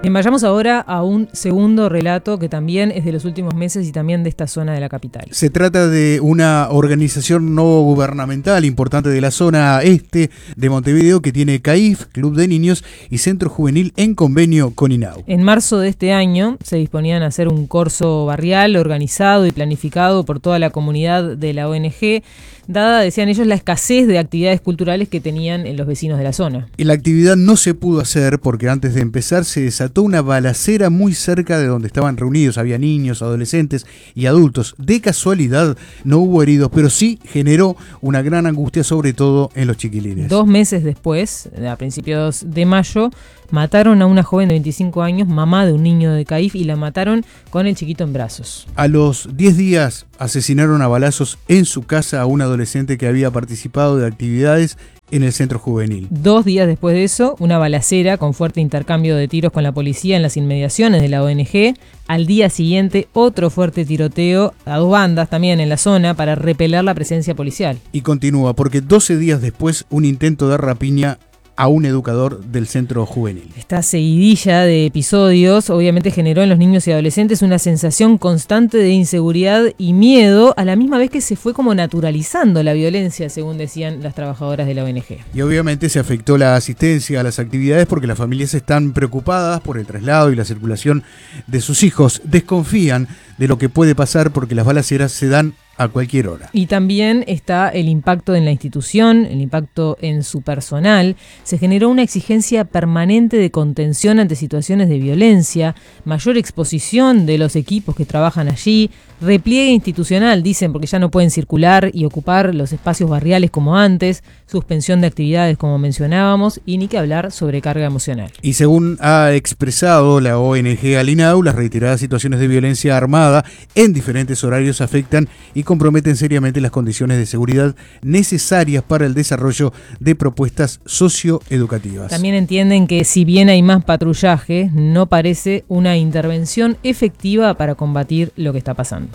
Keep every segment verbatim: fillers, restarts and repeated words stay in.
Bien, vayamos ahora a un segundo relato que también es de los últimos meses y también de esta zona de la capital. Se trata de una organización no gubernamental importante de la zona este de Montevideo que tiene CAIF, Club de Niños, y Centro Juvenil en convenio con INAU. En marzo de este año se disponían a hacer un corso barrial organizado y planificado por toda la comunidad de la O N G, dada, decían ellos, la escasez de actividades culturales que tenían en los vecinos de la zona. Y la actividad no se pudo hacer porque antes de empezar se desató una balacera muy cerca de donde estaban reunidos. Había niños, adolescentes y adultos. De casualidad no hubo heridos, pero sí generó una gran angustia, sobre todo en los chiquilines. Dos meses después, a principios de mayo, mataron a una joven de veinticinco años, mamá de un niño de CAIF, y la mataron con el chiquito en brazos. A los diez días asesinaron a balazos en su casa a un adolescente que había participado de actividades en el centro juvenil. Dos días después de eso, una balacera con fuerte intercambio de tiros con la policía en las inmediaciones de la O N G. Al día siguiente, otro fuerte tiroteo a dos bandas también en la zona para repeler la presencia policial. Y continúa, porque doce días después, un intento de rapiña a un educador del centro juvenil. Esta seguidilla de episodios obviamente generó en los niños y adolescentes una sensación constante de inseguridad y miedo, a la misma vez que se fue como naturalizando la violencia, según decían las trabajadoras de la O N G. Y obviamente se afectó la asistencia a las actividades porque las familias están preocupadas por el traslado y la circulación de sus hijos. Desconfían de lo que puede pasar porque las balaceras se dan a cualquier hora. Y también está el impacto en la institución, el impacto en su personal. Se generó una exigencia permanente de contención ante situaciones de violencia, mayor exposición de los equipos que trabajan allí, repliegue institucional, dicen, porque ya no pueden circular y ocupar los espacios barriales como antes, suspensión de actividades como mencionábamos, y ni que hablar sobrecarga emocional. Y según ha expresado la O N G al INAU, las reiteradas situaciones de violencia armada en diferentes horarios afectan y comprometen seriamente las condiciones de seguridad necesarias para el desarrollo de propuestas socioeducativas. También entienden que si bien hay más patrullaje, no parece una intervención efectiva para combatir lo que está pasando.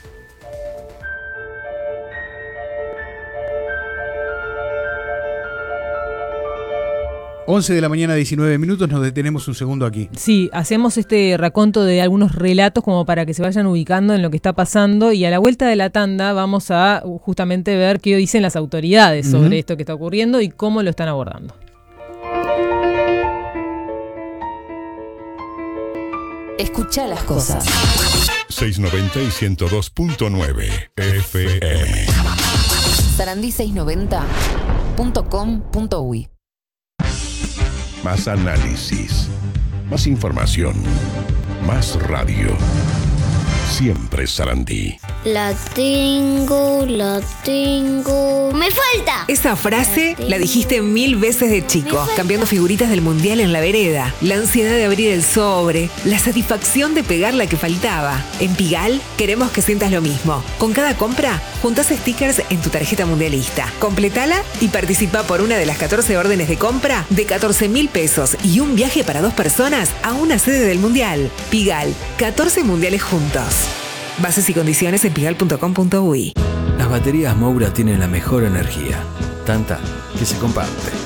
once de la mañana, diecinueve minutos, nos detenemos un segundo aquí. Sí, hacemos este raconto de algunos relatos como para que se vayan ubicando en lo que está pasando, y a la vuelta de la tanda vamos a justamente ver qué dicen las autoridades sobre uh-huh. esto que está ocurriendo y cómo lo están abordando. Escucha las cosas. seiscientos noventa y ciento dos punto nueve F M. Sarandí seiscientos noventa punto com punto uy. Más análisis, más información, más radio. Siempre Sarandí. La tengo, la tengo... ¡Me falta! Esa frase la, la dijiste mil veces de chico, cambiando figuritas del mundial en la vereda, la ansiedad de abrir el sobre, la satisfacción de pegar la que faltaba. En Pigal queremos que sientas lo mismo. Con cada compra, juntás stickers en tu tarjeta mundialista. Completala y participa por una de las catorce órdenes de compra de catorce mil pesos y un viaje para dos personas a una sede del mundial. Pigal, catorce mundiales juntos. Bases y condiciones en pigal punto com punto uy. Las baterías Moura tienen la mejor energía, tanta que se comparte.